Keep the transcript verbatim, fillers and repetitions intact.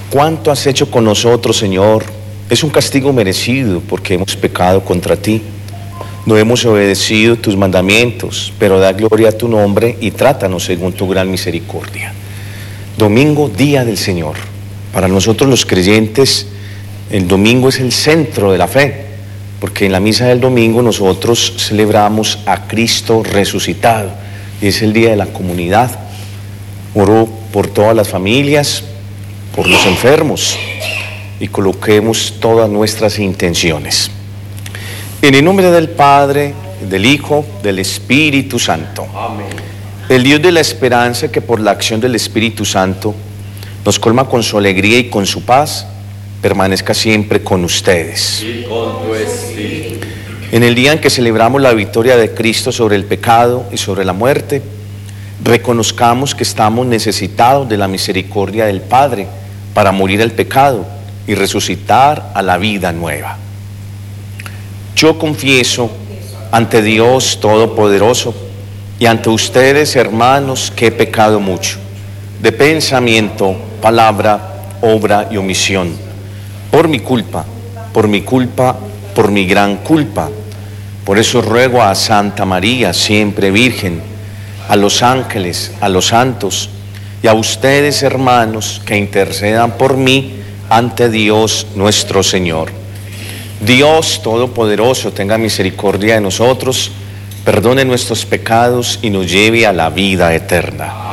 ¿Cuánto has hecho con nosotros, Señor? Es un castigo merecido porque hemos pecado contra ti. No hemos obedecido tus mandamientos, pero da gloria a tu nombre y trátanos según tu gran misericordia. Domingo, día del Señor. Para nosotros los creyentes, el domingo es el centro de la fe, porque en la misa del domingo nosotros celebramos a Cristo resucitado, y es el día de la comunidad. Oro por todas las familias, por los enfermos, y coloquemos todas nuestras intenciones. En el nombre del Padre, del Hijo, del Espíritu Santo. Amén. El Dios de la esperanza, que por la acción del Espíritu Santo nos colma con su alegría y con su paz, permanezca siempre con ustedes. Y con tu espíritu. En el día en que celebramos la victoria de Cristo sobre el pecado y sobre la muerte, reconozcamos que estamos necesitados de la misericordia del Padre para morir al pecado y resucitar a la vida nueva. Yo confieso ante Dios Todopoderoso y ante ustedes, hermanos, que he pecado mucho, de pensamiento, palabra, obra y omisión, por mi culpa, por mi culpa, por mi gran culpa. Por eso ruego a Santa María, siempre Virgen, a los ángeles, a los santos y a ustedes, hermanos, que intercedan por mí ante Dios nuestro Señor. Dios Todopoderoso tenga misericordia de nosotros, perdone nuestros pecados y nos lleve a la vida eterna.